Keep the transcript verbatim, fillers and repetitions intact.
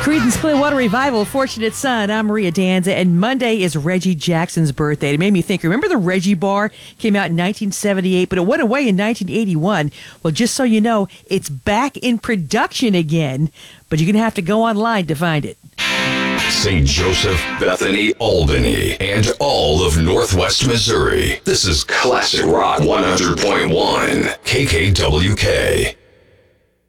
Creedence Clearwater Revival, Fortunate Son. I'm Maria Danza, and Monday is Reggie Jackson's birthday. It made me think, remember the Reggie Bar? Came out in nineteen seventy-eight, but it went away in nineteen eighty-one. Well, just so you know, it's back in production again, but you're going to have to go online to find it. Saint Joseph, Bethany, Albany, and all of Northwest Missouri. This is Classic Rock one hundred point one, K K W K.